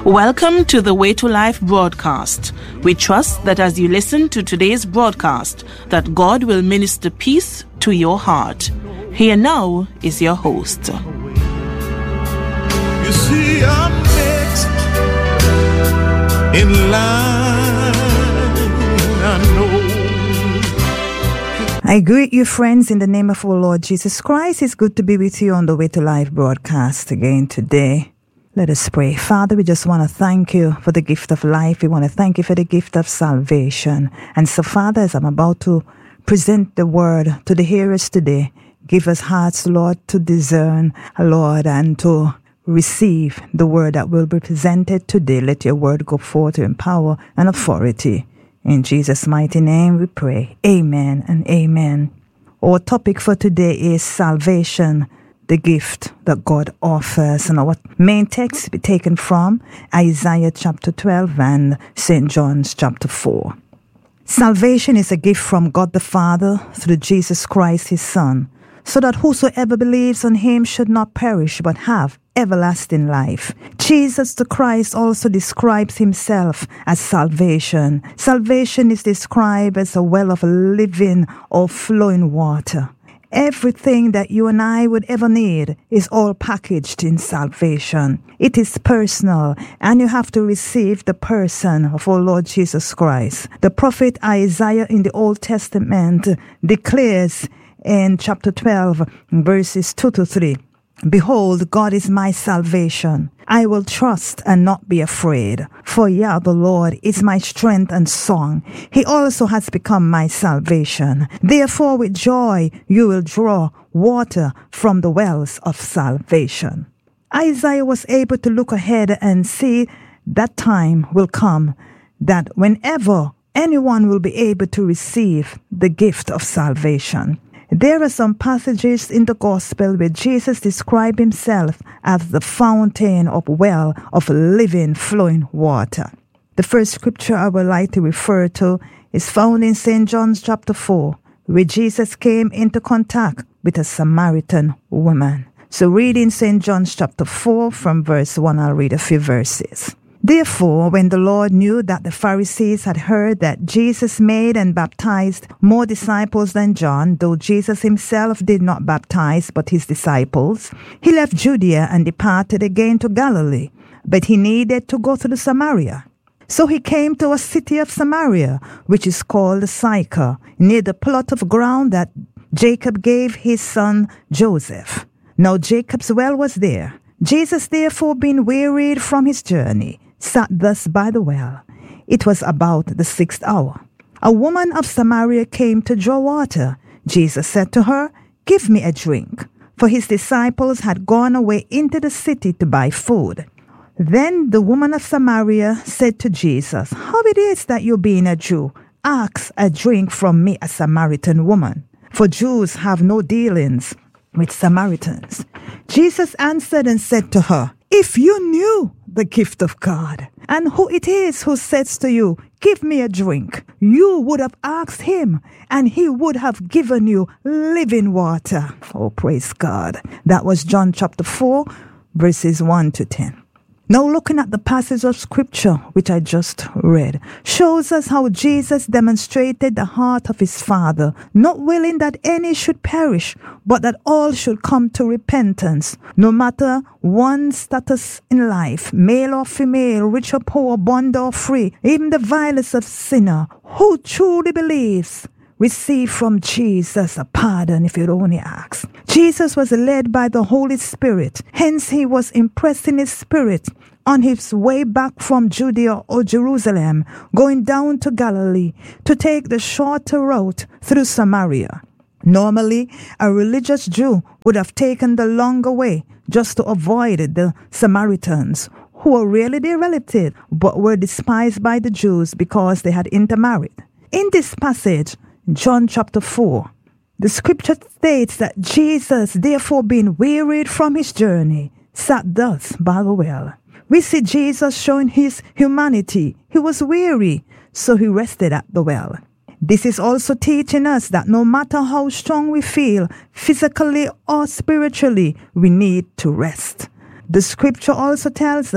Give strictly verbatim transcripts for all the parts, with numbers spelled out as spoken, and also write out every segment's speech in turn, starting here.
Welcome to the Way to Life broadcast. We trust that as you listen to today's broadcast, that God will minister peace to your heart. Here now is your host. You see, I'm next in line, I know. I greet you, friends, in the name of our Lord Jesus Christ. It's good to be with you on the Way to Life broadcast again today. Let us pray. Father, we just want to thank you for the gift of life. We want to thank you for the gift of salvation. And so, Father, as I'm about to present the word to the hearers today, give us hearts, Lord, to discern, Lord, and to receive the word that will be presented today. Let your word go forth in power and authority. In Jesus' mighty name we pray. Amen and amen. Our topic for today is salvation, the gift that God offers. And our main text be taken from Isaiah chapter twelve and Saint John's chapter four. Salvation is a gift from God the Father through Jesus Christ his Son, so that whosoever believes on him should not perish but have everlasting life. Jesus the Christ also describes himself as salvation. Salvation is described as a well of living or flowing water. Everything that you and I would ever need is all packaged in salvation. It is personal, and you have to receive the person of our Lord Jesus Christ. The prophet Isaiah in the Old Testament declares in chapter twelve, verses two to three, "Behold, God is my salvation. I will trust and not be afraid. For Yah, the Lord, is my strength and song. He also has become my salvation. Therefore, with joy, you will draw water from the wells of salvation." Isaiah was able to look ahead and see that time will come that whenever anyone will be able to receive the gift of salvation. There are some passages in the gospel where Jesus described himself as the fountain or well of living, flowing water. The first scripture I would like to refer to is found in Saint John's chapter four, where Jesus came into contact with a Samaritan woman. So reading Saint John's chapter four from verse one, I'll read a few verses. "Therefore, when the Lord knew that the Pharisees had heard that Jesus made and baptized more disciples than John, though Jesus himself did not baptize but his disciples, he left Judea and departed again to Galilee. But he needed to go to the Samaria. So he came to a city of Samaria, which is called Sychar, near the plot of ground that Jacob gave his son Joseph. Now Jacob's well was there. Jesus, therefore, being wearied from his journey, sat thus by the well. It was about the sixth hour. A woman of Samaria came to draw water. Jesus said to her, 'Give me a drink,' for his disciples had gone away into the city to buy food. Then the woman of Samaria said to Jesus, 'How it is that you, being a Jew, ask a drink from me, a Samaritan woman? For Jews have no dealings with Samaritans.' Jesus answered and said to her, 'If you knew the gift of God, and who it is who says to you, "Give me a drink," you would have asked him, and he would have given you living water.'" Oh, praise God. That was John chapter four, verses one to ten. Now, looking at the passage of scripture which I just read, shows us how Jesus demonstrated the heart of his Father, not willing that any should perish, but that all should come to repentance, no matter one's status in life, male or female, rich or poor, bond or free, even the vilest of sinner, who truly believes, receive from Jesus a pardon if you'd only ask. Jesus was led by the Holy Spirit. Hence, he was impressed in his spirit on his way back from Judea or Jerusalem, going down to Galilee to take the shorter route through Samaria. Normally, a religious Jew would have taken the longer way just to avoid the Samaritans, who were really their relative but were despised by the Jews because they had intermarried. In this passage, John chapter four, the scripture states that Jesus, therefore being wearied from his journey, sat thus by the well. We see Jesus showing his humanity. He was weary, so he rested at the well. This is also teaching us that no matter how strong we feel, physically or spiritually, we need to rest. The scripture also tells us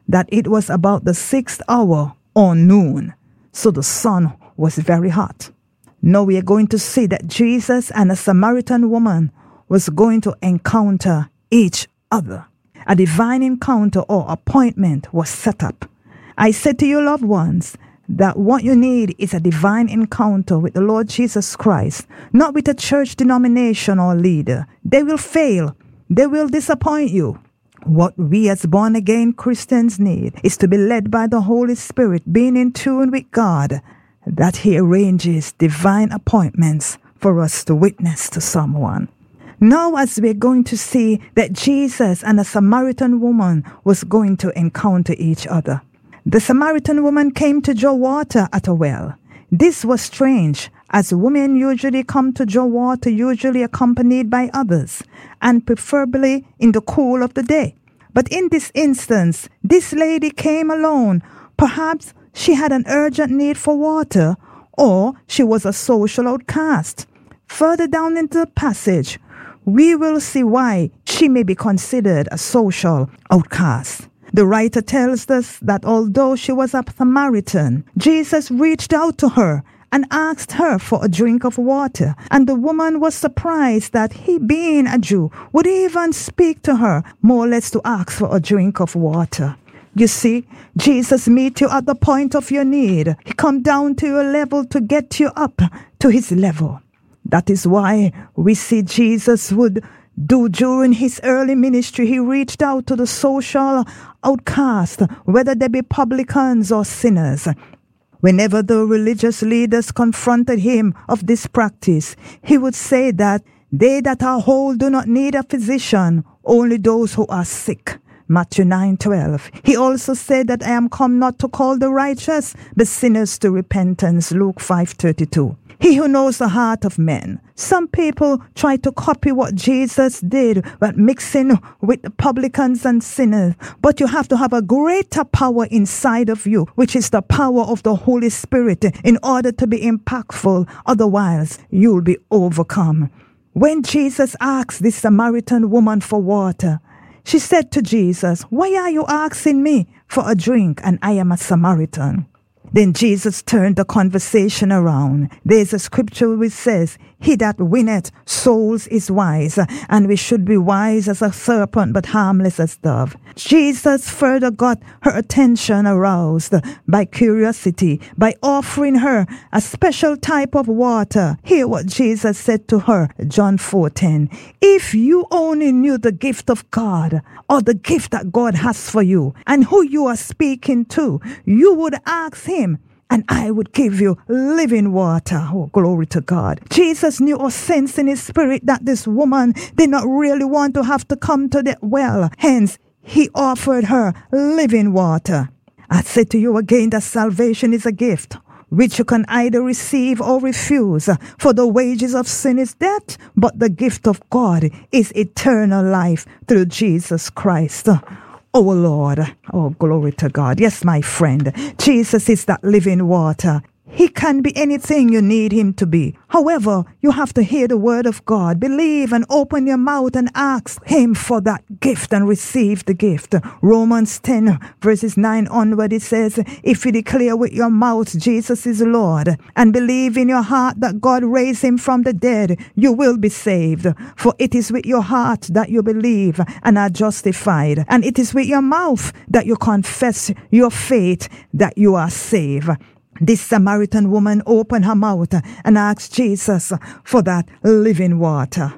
that it was about the sixth hour or noon, so the sun was very hot. Now we are going to see that Jesus and a Samaritan woman was going to encounter each other. A divine encounter or appointment was set up. I said to you, loved ones, that what you need is a divine encounter with the Lord Jesus Christ, not with a church denomination or leader. They will fail. They will disappoint you. What we as born-again Christians need is to be led by the Holy Spirit, being in tune with God, that He arranges divine appointments for us to witness to someone. Now, as we're going to see that Jesus and a Samaritan woman was going to encounter each other. The Samaritan woman came to draw water at a well. This was strange, as women usually come to draw water, usually accompanied by others, and preferably in the cool of the day. But in this instance, this lady came alone. Perhaps she had an urgent need for water, or she was a social outcast. Further down into the passage, we will see why she may be considered a social outcast. The writer tells us that although she was a Samaritan, Jesus reached out to her and asked her for a drink of water. And the woman was surprised that he, being a Jew, would even speak to her, more or less to ask for a drink of water. You see, Jesus meets you at the point of your need. He comes down to your level to get you up to His level. That is why we see Jesus would do during His early ministry. He reached out to the social outcast, whether they be publicans or sinners. Whenever the religious leaders confronted Him of this practice, He would say that they that are whole do not need a physician, only those who are sick. Matthew nine twelve. He also said that I am come not to call the righteous, but sinners to repentance. Luke five thirty-two. He who knows the heart of men. Some people try to copy what Jesus did, but mixing with the publicans and sinners. But you have to have a greater power inside of you, which is the power of the Holy Spirit, in order to be impactful. Otherwise, you'll be overcome. When Jesus asked this Samaritan woman for water, she said to Jesus, "Why are you asking me for a drink, and I am a Samaritan?" Then Jesus turned the conversation around. There's a scripture which says, "He that winneth souls is wise," and we should be wise as a serpent but harmless as dove. Jesus further got her attention aroused by curiosity by offering her a special type of water. Hear what Jesus said to her, John four ten. If you only knew the gift of God, or the gift that God has for you, and who you are speaking to, you would ask Him, and I would give you living water. Oh, glory to God. Jesus knew or sensed in His spirit that this woman did not really want to have to come to the well. Hence, He offered her living water. I say to you again that salvation is a gift, which you can either receive or refuse. For the wages of sin is death, but the gift of God is eternal life through Jesus Christ. Oh Lord, oh glory to God. Yes, my friend, Jesus is that living water. He can be anything you need Him to be. However, you have to hear the word of God, believe and open your mouth and ask Him for that gift and receive the gift. Romans ten verses nine onward, it says, if you declare with your mouth Jesus is Lord and believe in your heart that God raised Him from the dead, you will be saved. For it is with your heart that you believe and are justified, and it is with your mouth that you confess your faith that you are saved. This Samaritan woman opened her mouth and asked Jesus for that living water.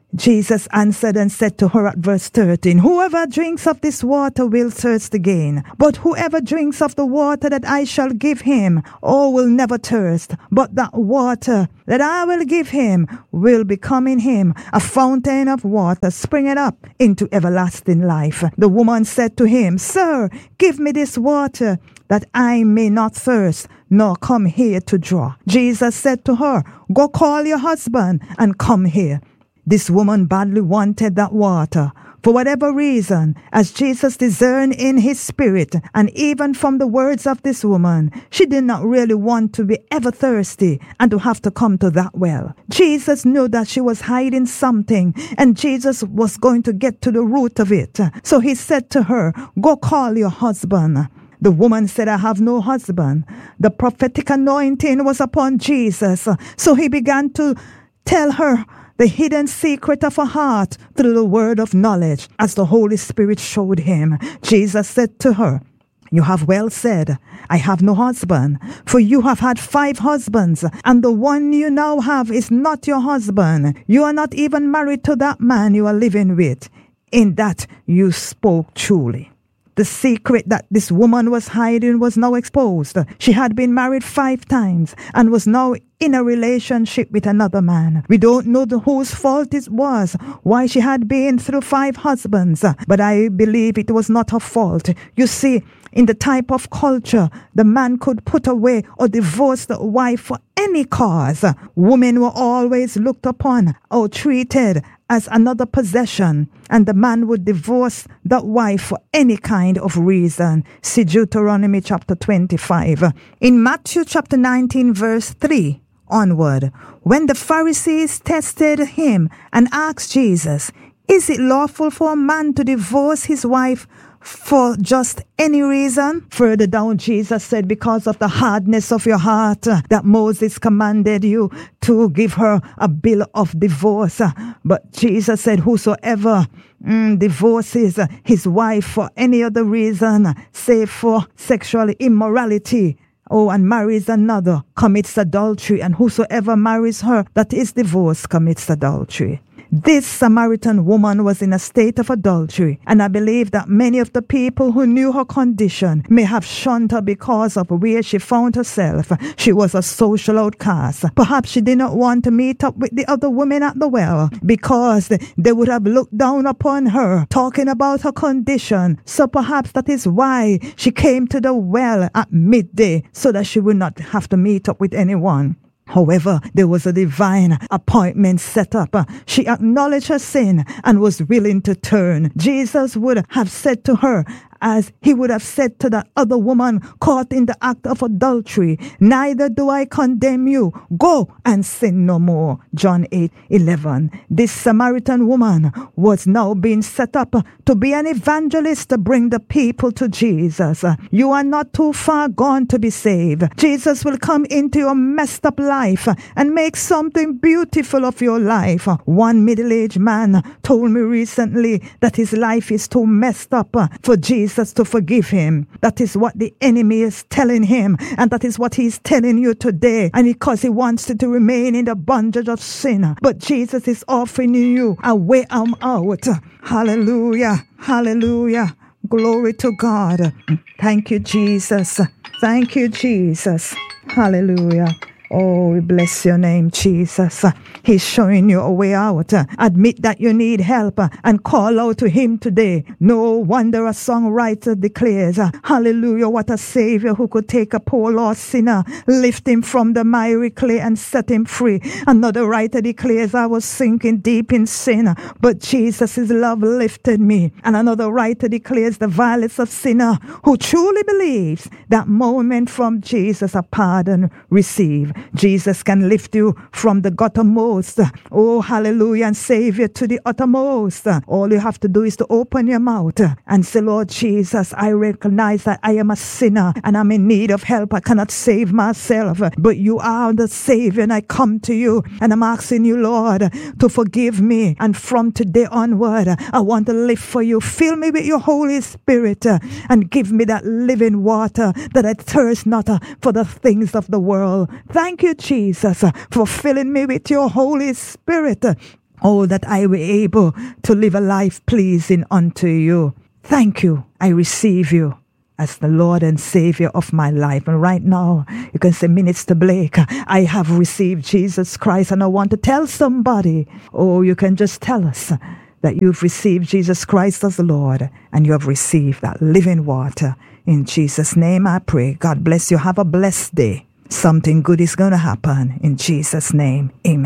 Jesus answered and said to her at verse thirteen, whoever drinks of this water will thirst again, but whoever drinks of the water that I shall give him, oh, will never thirst, but that water that I will give him will become in him a fountain of water springing up into everlasting life. The woman said to him, Sir, give me this water, that I may not thirst, nor come here to draw. Jesus said to her, Go call your husband and come here. This woman badly wanted that water, For whatever reason, as Jesus discerned in his spirit, and even from the words of this woman, she did not really want to be ever thirsty and to have to come to that well. Jesus knew that she was hiding something, and Jesus was going to get to the root of it. So he said to her, "Go call your husband." The woman said, "I have no husband." The prophetic anointing was upon Jesus. So he began to tell her the hidden secret of her heart through the word of knowledge as the Holy Spirit showed him. Jesus said to her, "You have well said, I have no husband, for you have had five husbands, and the one you now have is not your husband. You are not even married to that man you are living with. In that you spoke truly." The secret that this woman was hiding was now exposed. She had been married five times and was now in a relationship with another man. We don't know the, whose fault it was, why she had been through five husbands, but I believe it was not her fault. You see, in the type of culture, the man could put away or divorce the wife for any cause. Women were always looked upon or treated as another possession, and the man would divorce that wife for any kind of reason. See Deuteronomy chapter twenty-five. In Matthew chapter nineteen verse three onward, when the Pharisees tested him and asked Jesus, "Is it lawful for a man to divorce his wife for just any reason?" Further down, Jesus said, "Because of the hardness of your heart, uh, that Moses commanded you to give her a bill of divorce." Uh, but Jesus said, "Whosoever mm, divorces uh, his wife for any other reason, uh, save for sexual immorality, oh, and marries another, commits adultery, and whosoever marries her that is divorced commits adultery." This Samaritan woman was in a state of adultery, and I believe that many of the people who knew her condition may have shunned her because of where she found herself. She was a social outcast. Perhaps she did not want to meet up with the other women at the well because they would have looked down upon her, talking about her condition. So perhaps that is why she came to the well at midday, so that she would not have to meet up with anyone. However, there was a divine appointment set up. She acknowledged her sin and was willing to turn. Jesus would have said to her, as he would have said to that other woman caught in the act of adultery, "Neither do I condemn you. Go and sin no more." John eight eleven. This Samaritan woman was now being set up to be an evangelist to bring the people to Jesus. You are not too far gone to be saved. Jesus will come into your messed up life and make something beautiful of your life. One middle-aged man told me recently that his life is too messed up for Jesus Jesus to forgive him. That is what the enemy is telling him, and that is what he's telling you today. And because he wants you to remain in the bondage of sin, but Jesus is offering you a way out. Hallelujah, hallelujah, glory to God. Thank you, Jesus. Thank you, Jesus. Hallelujah. Oh, we bless your name, Jesus. He's showing you a way out. Admit that you need help and call out to him today. No wonder a songwriter declares, hallelujah, what a savior who could take a poor lost sinner, lift him from the miry clay and set him free. Another writer declares, I was sinking deep in sin, but Jesus' love lifted me. And another writer declares, the vilest of sinner who truly believes that moment from Jesus a pardon receive. Jesus can lift you from the guttermost. Oh, hallelujah, and save you to the uttermost. All you have to do is to open your mouth and say, Lord Jesus, I recognize that I am a sinner and I'm in need of help. I cannot save myself, but you are the Savior, and I come to you and I'm asking you, Lord, to forgive me. And from today onward, I want to live for you. Fill me with your Holy Spirit and give me that living water, that I thirst not for the things of the world. Thank you, Jesus, for filling me with your Holy Spirit. Oh, that I be able to live a life pleasing unto you. Thank you. I receive you as the Lord and Savior of my life. And right now, you can say, Minister Blake, I have received Jesus Christ, and I want to tell somebody. Oh, you can just tell us that you've received Jesus Christ as the Lord, and you have received that living water. In Jesus' name I pray. God bless you. Have a blessed day. Something good is going to happen. In Jesus' name, amen.